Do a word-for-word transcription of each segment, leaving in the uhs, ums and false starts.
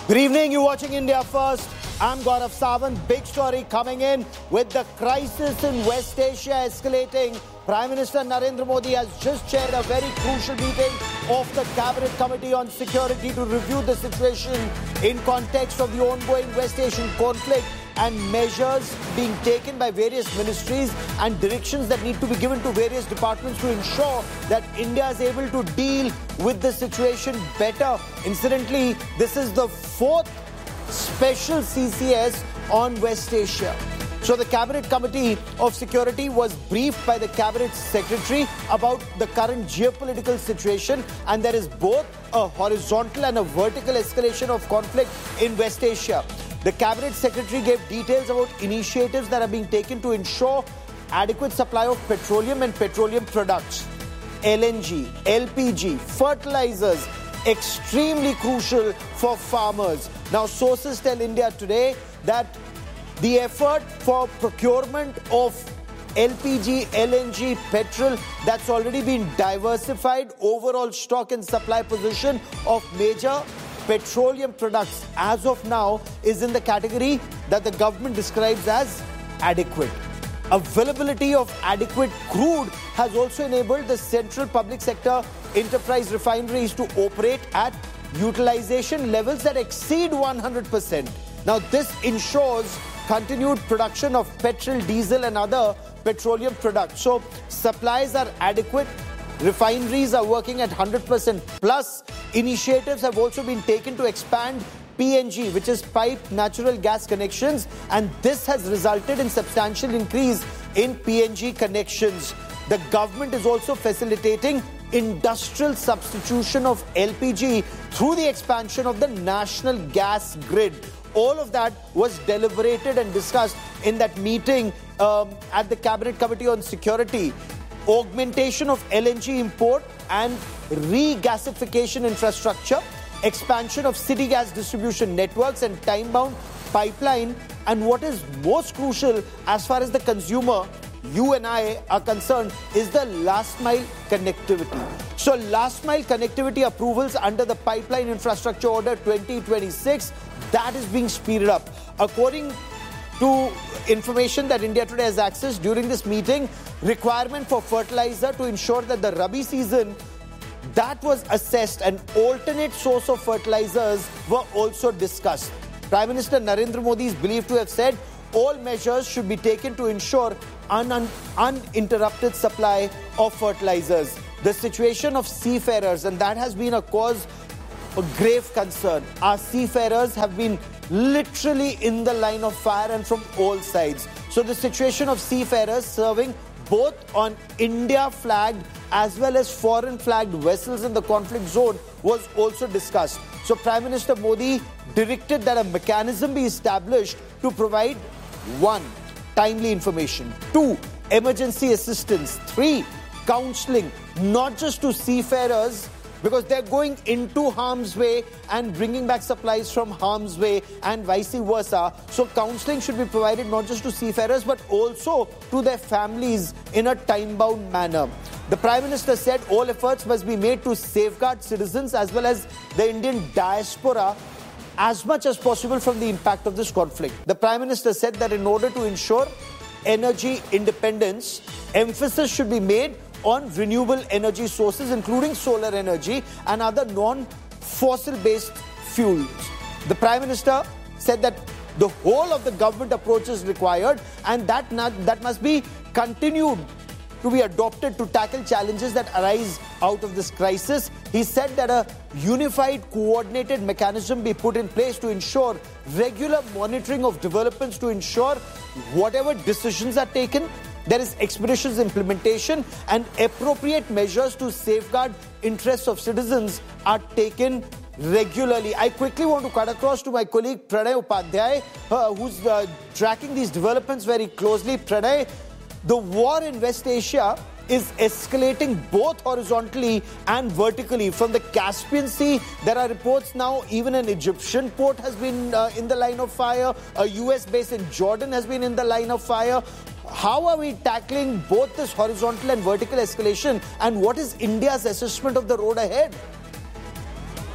Good evening, you're watching India First. I'm Gaurav Sawant. Big story coming in with the crisis in West Asia escalating. Prime Minister Narendra Modi has just chaired a very crucial meeting of the Cabinet Committee on Security to review the situation in context of the ongoing West Asian conflict and measures being taken by various ministries and directions that need to be given to various departments to ensure that India is able to deal with the situation better. Incidentally, this is the fourth special C C S on West Asia. So the Cabinet Committee of Security was briefed by the Cabinet Secretary about the current geopolitical situation, and there is both a horizontal and a vertical escalation of conflict in West Asia. The Cabinet Secretary gave details about initiatives that are being taken to ensure adequate supply of petroleum and petroleum products, L N G, L P G, fertilizers, extremely crucial for farmers. Now, sources tell India Today that the effort for procurement of L P G, L N G, petrol, that's already been diversified. Overall stock and supply position of major petroleum products as of now is in the category that the government describes as adequate. Availability of adequate crude has also enabled the central public sector enterprise refineries to operate at utilization levels that exceed one hundred percent. Now, this ensures continued production of petrol, diesel and other petroleum products. So, supplies are adequate. Refineries are working at one hundred percent plus. Initiatives have also been taken to expand P N G, which is piped natural gas connections, and this has resulted in substantial increase in P N G connections. The government is also facilitating industrial substitution of L P G through the expansion of the national gas grid. All of that was deliberated and discussed in that meeting um, at the Cabinet Committee on Security. Augmentation of L N G import and regasification infrastructure, expansion of city gas distribution networks and time-bound pipeline, and what is most crucial as far as the consumer, you and I are concerned, is the last mile connectivity. So last mile connectivity approvals under the Pipeline Infrastructure Order twenty twenty-six, that is being speeded up. According to information that India Today has accessed during this meeting, requirement for fertilizer to ensure that the Rabi season, that was assessed, and alternate source of fertilizers were also discussed. Prime Minister Narendra Modi is believed to have said all measures should be taken to ensure un- un- uninterrupted supply of fertilizers. The situation of seafarers, and that has been a cause of grave concern. Our seafarers have been literally in the line of fire and from all sides. So the situation of seafarers serving both on India-flagged as well as foreign-flagged vessels in the conflict zone was also discussed. So Prime Minister Modi directed that a mechanism be established to provide one, timely information, two, emergency assistance, three, counselling, not just to seafarers, because they're going into harm's way and bringing back supplies from harm's way and vice versa. So counselling should be provided not just to seafarers but also to their families in a time-bound manner. The Prime Minister said all efforts must be made to safeguard citizens as well as the Indian diaspora as much as possible from the impact of this conflict. The Prime Minister said that in order to ensure energy independence, emphasis should be made on renewable energy sources, including solar energy and other non-fossil based fuels. The Prime Minister said that the whole of the government approach is required, and that, not, that must be continued to be adopted to tackle challenges that arise out of this crisis. He said that a unified, coordinated mechanism be put in place to ensure regular monitoring of developments, to ensure whatever decisions are taken, there is expeditious implementation and appropriate measures to safeguard interests of citizens are taken regularly. I quickly want to cut across to my colleague Pranay Upadhyay, uh, who's uh, tracking these developments very closely. Pranay, the war in West Asia is escalating both horizontally and vertically. From the Caspian Sea, there are reports now even an Egyptian port has been uh, in the line of fire. A U S base in Jordan has been in the line of fire. How are we tackling both this horizontal and vertical escalation, and what is India's assessment of the road ahead?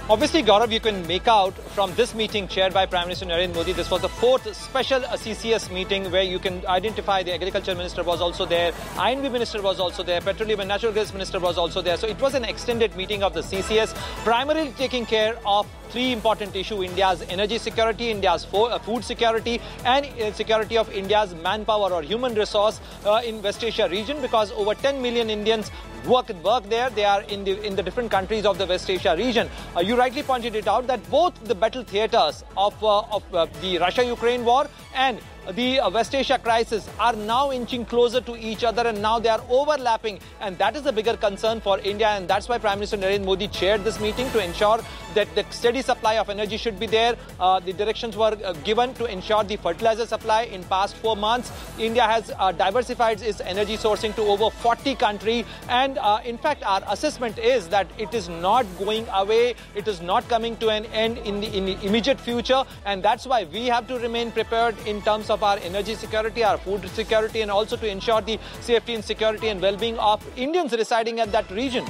Obviously, Gaurav, you can make out from this meeting chaired by Prime Minister Narendra Modi, this was the fourth special C C S meeting where you can identify the Agriculture Minister was also there, I N B Minister was also there, Petroleum and Natural Gas Minister was also there. So it was an extended meeting of the C C S, primarily taking care of three important issues: India's energy security, India's food security, and security of India's manpower or human resource uh, in West Asia region, because over ten million Indians work work there. They are in the in the different countries of the West Asia region. Uh, you rightly pointed it out that both the battle theatres of uh, of uh, the Russia-Ukraine war and the uh, West Asia crisis are now inching closer to each other, and now they are overlapping, and that is the bigger concern for India, and that's why Prime Minister Narendra Modi chaired this meeting to ensure that the steady supply of energy should be there. Uh, the directions were uh, given to ensure the fertilizer supply. In past four months, India has uh, diversified its energy sourcing to over forty countries, and uh, in fact our assessment is that it is not going away, it is not coming to an end in the, in the immediate future, and that's why we have to remain prepared in terms of our energy security, our food security, and also to ensure the safety and security and well-being of Indians residing at that region.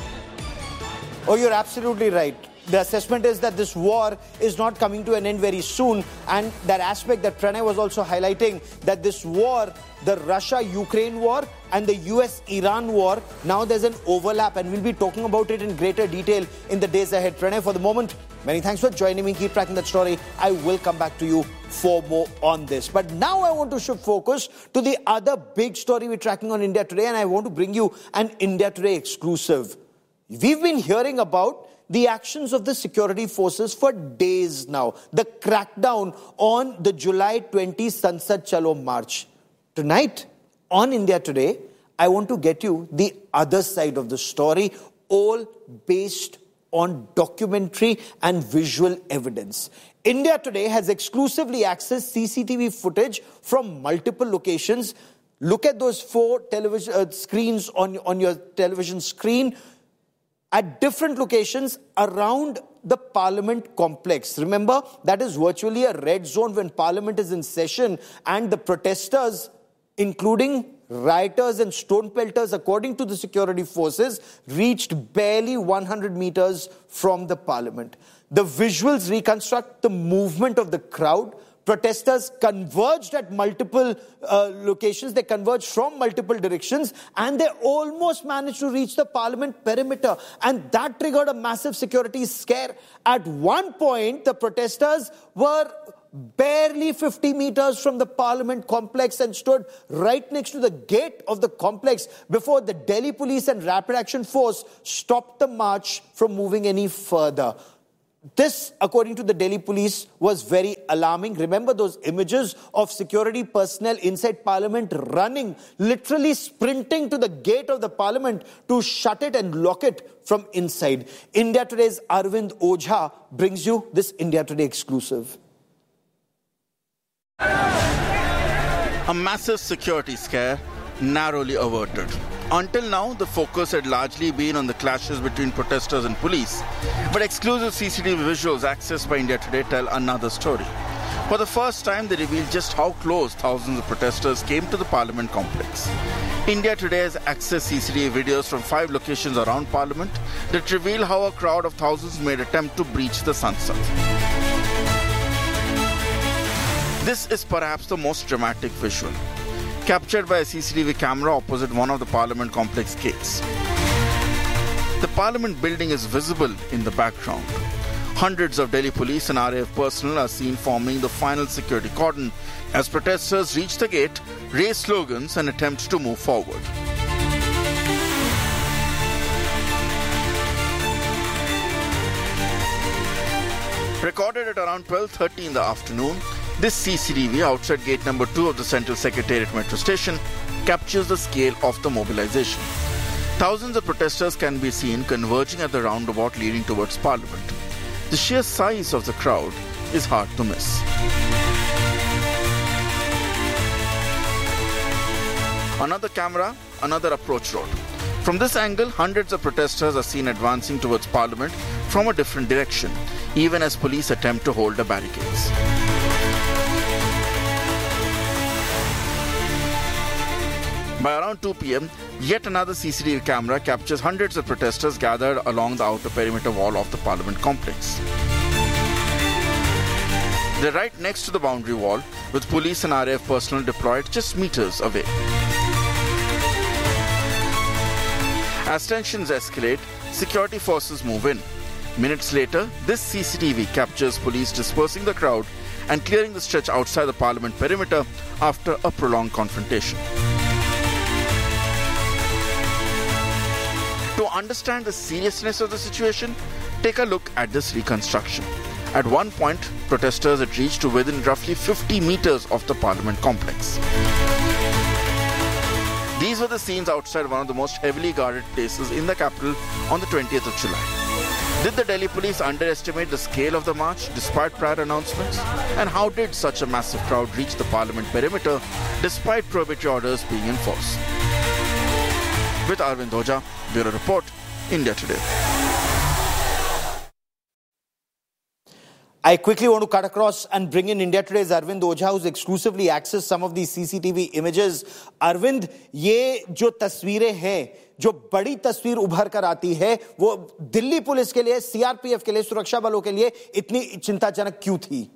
Oh, you're absolutely right. The assessment is that this war is not coming to an end very soon, and that aspect that Pranay was also highlighting, that this war, the Russia-Ukraine war and the U S-Iran war, now there's an overlap, and we'll be talking about it in greater detail in the days ahead. Pranay, for the moment, many thanks for joining me. Keep tracking that story. I will come back to you for more on this. But now I want to shift focus to the other big story we're tracking on India Today, and I want to bring you an India Today exclusive. We've been hearing about the actions of the security forces for days now. The crackdown on the July twentieth Sansad Chalo March. Tonight, on India Today, I want to get you the other side of the story, all based on documentary and visual evidence. India Today has exclusively accessed C C T V footage from multiple locations. Look at those four television uh, screens on, on your television screen at different locations around the Parliament complex. Remember, that is virtually a red zone when Parliament is in session, and the protesters, including rioters and stone pelters, according to the security forces, reached barely one hundred meters from the Parliament. The visuals reconstruct the movement of the crowd. Protesters converged at multiple uh, locations. They converged from multiple directions, and they almost managed to reach the Parliament perimeter. And that triggered a massive security scare. At one point, the protesters were barely fifty meters from the Parliament complex and stood right next to the gate of the complex before the Delhi Police and Rapid Action Force stopped the march from moving any further. This, according to the Delhi Police, was very alarming. Remember those images of security personnel inside Parliament running, literally sprinting to the gate of the Parliament to shut it and lock it from inside. India Today's Arvind Ojha brings you this India Today exclusive. A massive security scare narrowly averted. Until now, the focus had largely been on the clashes between protesters and police. But exclusive C C T V visuals accessed by India Today tell another story. For the first time, they reveal just how close thousands of protesters came to the Parliament complex. India Today has accessed C C T V videos from five locations around Parliament that reveal how a crowd of thousands made attempt to breach the Sansad. This is perhaps the most dramatic visual, captured by a C C T V camera opposite one of the Parliament complex gates. The Parliament building is visible in the background. Hundreds of Delhi police and R A F personnel are seen forming the final security cordon as protesters reach the gate, raise slogans and attempt to move forward. Recorded at around twelve thirty in the afternoon, this C C T V outside gate number two of the Central Secretariat Metro Station captures the scale of the mobilization. Thousands of protesters can be seen converging at the roundabout leading towards Parliament. The sheer size of the crowd is hard to miss. Another camera, another approach road. From this angle, hundreds of protesters are seen advancing towards Parliament from a different direction, even as police attempt to hold the barricades. By around two p.m., yet another C C T V camera captures hundreds of protesters gathered along the outer perimeter wall of the Parliament complex. They're right next to the boundary wall, with police and R A F personnel deployed just meters away. As tensions escalate, security forces move in. Minutes later, this C C T V captures police dispersing the crowd and clearing the stretch outside the Parliament perimeter after a prolonged confrontation. To understand the seriousness of the situation, take a look at this reconstruction. At one point, protesters had reached to within roughly fifty meters of the Parliament complex. These were the scenes outside one of the most heavily guarded places in the capital on the twentieth of July. Did the Delhi police underestimate the scale of the march despite prior announcements? And how did such a massive crowd reach the Parliament perimeter despite prohibitory orders being enforced? With Arvind Oja, Bureau Report, India Today. I quickly want to cut across and bring in India Today's Arvind Oja, who's exclusively accessed some of these C C T V images. Arvind, ये जो तस्वीरें हैं, जो बड़ी तस्वीर उभर कर आती है, वो दिल्ली पुलिस के लिए, सीआरपीएफ के लिए, सुरक्षा बलों के लिए इतनी चिंताजनक क्यों थी?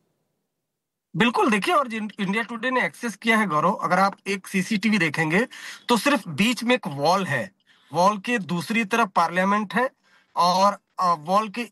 बिल्कुल, देखिए, और इंडिया टुडे ने एक्सेस किया है गौरव, अगर आप एक सीसीटीवी देखेंगे तो सिर्फ बीच में एक वॉल है, वॉल के दूसरी तरफ पार्लियामेंट है और वॉल के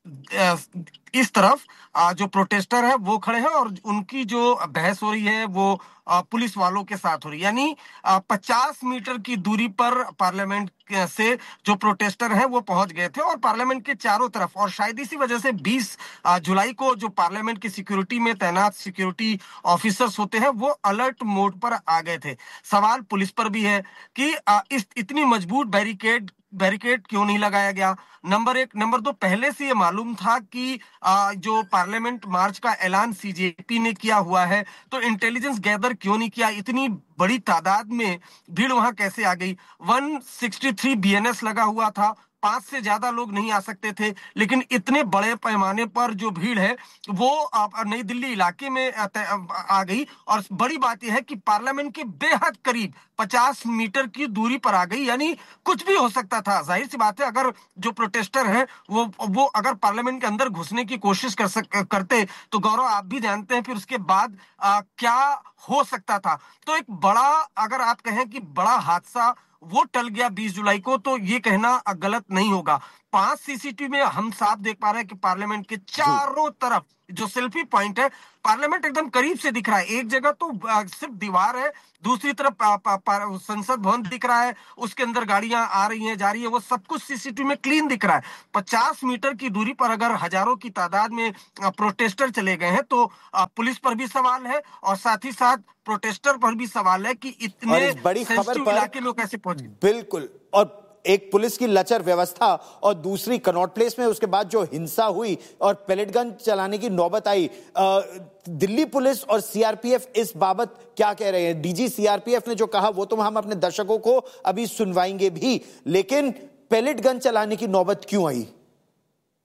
इस तरफ जो प्रोटेस्टर है वो खड़े हैं और उनकी जो बहस हो रही है वो पुलिस वालों के साथ हो रही है। यानी पचास मीटर की दूरी पर पार्लियामेंट से जो प्रोटेस्टर हैं वो पहुंच गए थे और पार्लियामेंट के चारों तरफ, और शायद इसी वजह से बीस जुलाई को जो पार्लियामेंट की सिक्योरिटी में तैनात सिक्योरिटी ऑफिसर्स होते हैं वो अलर्ट मोड पर आ गए थे। सवाल पुलिस पर भी है कि इस इतनी मजबूत बैरिकेड बैरिकेड क्यों नहीं लगाया गया, नंबर एक। नंबर दो, पहले से ये मालूम था कि आ, जो पार्लियामेंट मार्च का ऐलान सीजेपी ने किया हुआ है, तो इंटेलिजेंस गैदर क्यों नहीं किया? इतनी बड़ी तादाद में भीड़ वहां कैसे आ गई? एक सौ तिरसठ बीएनएस लगा हुआ था, पांच से ज्यादा लोग नहीं आ सकते थे, लेकिन इतने बड़े पैमाने पर जो भीड़ है वो नई दिल्ली इलाके में आ गई। और बड़ी बात यह है कि पार्लियामेंट के बेहद करीब पचास मीटर की दूरी पर आ गई, यानी कुछ भी हो सकता था। जाहिर सी बात है, अगर जो प्रोटेस्टर हैं वो वो अगर पार्लियामेंट के अंदर घुसने की कोशिश कर सक, करते तो गौरव आप भी जानते हैं फिर उसके बाद आ, क्या हो सकता था। तो एक बड़ा, अगर आप कहें कि बड़ा हादसा वो टल गया बीस जुलाई को, तो ये कहना गलत नहीं होगा। पांच सीसीटीवी में हम साफ देख पा रहे हैं कि पार्लियामेंट के चारों तरफ जो सेल्फी पॉइंट है, पार्लियामेंट एकदम करीब से दिख रहा है। एक जगह तो सिर्फ दीवार है, दूसरी तरफ संसद भवन दिख रहा है, उसके अंदर गाड़ियां आ रही हैं, जा रही है, वो सब कुछ सीसीटीवी में क्लीन दिख रहा है। पचास मीटर की दूरी पर अगर हजारों की तादाद में प्रोटेस्टर चले गए हैं तो पुलिस पर भी सवाल है और साथ ही साथ प्रोटेस्टर पर भी सवाल है कि इतने बड़ी खबर पर इलाके लोग कैसे पहुंच गए। बिल्कुल, और एक पुलिस की लचर व्यवस्था और दूसरी कनॉट प्लेस में उसके बाद जो हिंसा हुई और पेलेट गन चलाने की नौबत आई, दिल्ली पुलिस और सीआरपीएफ इस बाबत क्या कह रहे हैं? डीजी सीआरपीएफ ने जो कहा वो तो हम अपने दर्शकों को अभी सुनवाएंगे भी, लेकिन पेलेट गन चलाने की नौबत क्यों आई?